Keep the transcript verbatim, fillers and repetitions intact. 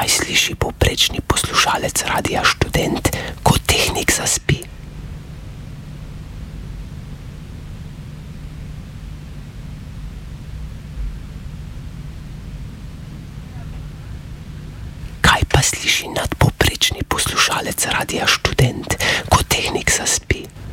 Kaj sliši povprečni poslušalec Radia Študent, ko tehnik zaspi? Kaj pa sliši nadpovprečni poslušalec Radia Študent, ko tehnik zaspi?